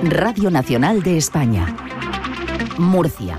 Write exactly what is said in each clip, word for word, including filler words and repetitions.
Radio Nacional de España. Murcia.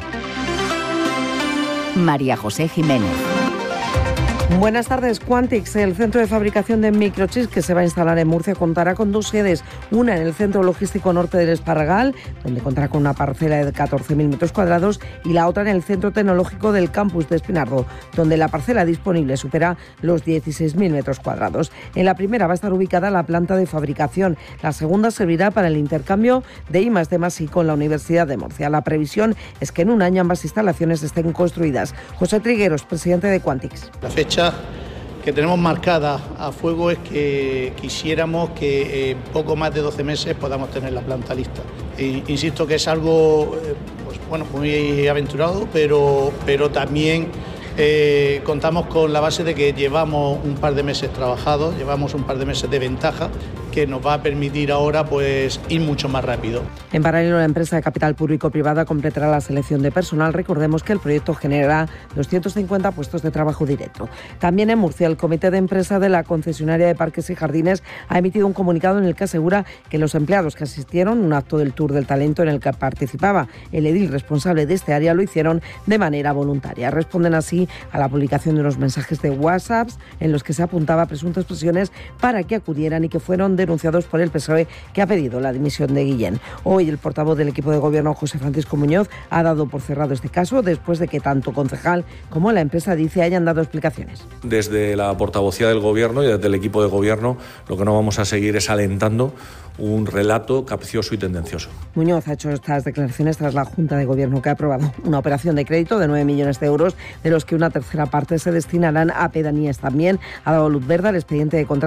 María José Jiménez. Buenas tardes. Quantix, el centro de fabricación de microchips que se va a instalar en Murcia, contará con dos sedes. Una en el centro logístico norte del Esparragal, donde contará con una parcela de catorce mil metros cuadrados, y la otra en el centro tecnológico del campus de Espinardo, donde la parcela disponible supera los dieciséis mil metros cuadrados. En la primera va a estar ubicada la planta de fabricación. La segunda servirá para el intercambio de I más D más I con la Universidad de Murcia. La previsión es que en un año ambas instalaciones estén construidas. José Trigueros, presidente de Quantix. La fecha que tenemos marcada a fuego es que quisiéramos que en poco más de doce meses podamos tener la planta lista. E insisto que es algo eh, pues, bueno, muy aventurado, pero, pero también eh, contamos con la base de que llevamos un par de meses trabajados, llevamos un par de meses de ventaja que nos va a permitir ahora pues ir mucho más rápido. En paralelo, la empresa de capital público-privada completará la selección de personal. Recordemos que el proyecto generará doscientos cincuenta puestos de trabajo directo. También en Murcia, el comité de empresa de la concesionaria de Parques y Jardines ha emitido un comunicado en el que asegura que los empleados que asistieron a un acto del Tour del Talento en el que participaba el edil responsable de este área lo hicieron de manera voluntaria. Responden así a la publicación de unos mensajes de WhatsApp en los que se apuntaba a presuntas presiones para que acudieran y que fueron denunciados por el P S O E, que ha pedido la dimisión de Guillén. Hoy el portavoz del equipo de gobierno, José Francisco Muñoz, ha dado por cerrado este caso después de que tanto concejal como la empresa dice hayan dado explicaciones. Desde la portavocía del gobierno y desde el equipo de gobierno lo que no vamos a seguir es alentando un relato capcioso y tendencioso. Muñoz ha hecho estas declaraciones tras la Junta de Gobierno, que ha aprobado una operación de crédito de nueve millones de euros, de los que una tercera parte se destinarán a pedanías. También ha dado luz verde al expediente de contrato